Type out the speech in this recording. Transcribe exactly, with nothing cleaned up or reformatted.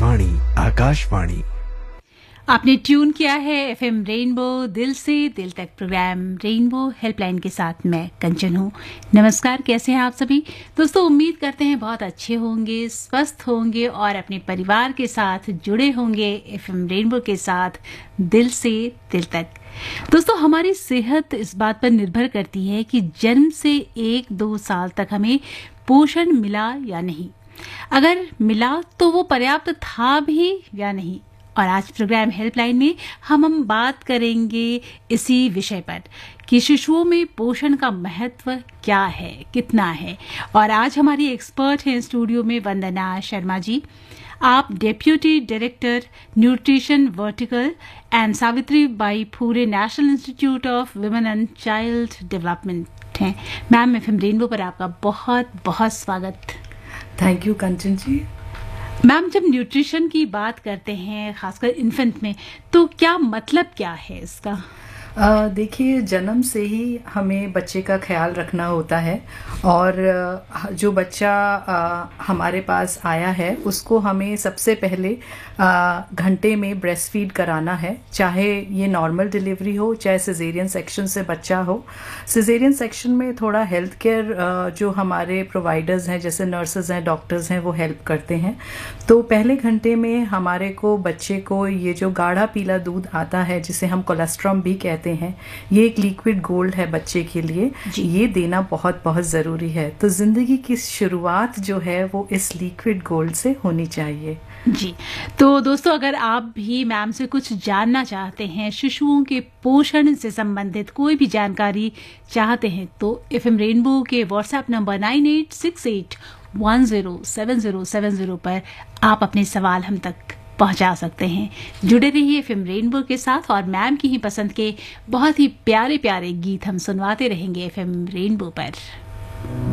आकाशवाणी आकाशवाणी। आपने ट्यून किया है एफएम रेनबो दिल से दिल तक प्रोग्राम रेनबो हेल्पलाइन के साथ मैं कंचन हूँ। नमस्कार, कैसे हैं आप सभी दोस्तों? उम्मीद करते हैं बहुत अच्छे होंगे, स्वस्थ होंगे और अपने परिवार के साथ जुड़े होंगे एफएम रेनबो के साथ दिल से दिल तक। दोस्तों, हमारी सेहत इस बात पर निर्भर करती है कि जन्म से एक दो साल तक हमें पोषण मिला या नहीं। अगर मिला तो वो पर्याप्त था भी या नहीं। और आज प्रोग्राम हेल्पलाइन में हम हम बात करेंगे इसी विषय पर कि शिशुओं में पोषण का महत्व क्या है, कितना है। और आज हमारी एक्सपर्ट हैं स्टूडियो में वंदना शर्मा जी। आप deputy director nutrition vertical and Savitri by Phule national institute of women and child development हैं। मैम, एफएम रेनबो पर आपका बहुत बहुत स्वागत। Thank you Kanchan ji. Ma'am, जब न्यूट्रिशन की बात करते हैं खासकर इन्फेंट में, तो क्या मतलब क्या है इसका? देखिए, जन्म से ही हमें बच्चे का ख्याल रखना होता है और जो बच्चा आ, हमारे पास आया है उसको हमें सबसे पहले घंटे में ब्रेस्ट फीड कराना है, चाहे ये नॉर्मल डिलीवरी हो चाहे सिजेरियन सेक्शन से बच्चा हो। सिजेरियन सेक्शन में थोड़ा हेल्थ केयर जो हमारे प्रोवाइडर्स हैं जैसे नर्सेज हैं, डॉक्टर्स हैं, वो हेल्प करते हैं। तो पहले घंटे में हमारे को बच्चे को ये जो गाढ़ा पीला दूध आता है जिसे हम कोलेस्ट्रॉम भी कहते हैं, ये एक लिक्विड गोल्ड है बच्चे के लिए, ये देना बहुत बहुत ज़रूरी है। तो ज़िंदगी की शुरुआत जो है वो इस लिक्विड गोल्ड से होनी चाहिए जी। तो दोस्तों, अगर आप भी मैम से कुछ जानना चाहते हैं, शिशुओं के पोषण से संबंधित कोई भी जानकारी चाहते हैं, तो एफएम रेनबो के WhatsApp number nine eight six eight one zero seven zero seven zero पर आप अपने सवाल हम तक पहुंचा सकते हैं। जुड़े रहिए एफएम रेनबो के साथ और मैम की ही पसंद के बहुत ही प्यारे प्यारे गीत हम सुनवाते रहेंगे एफएम रेनबो पर।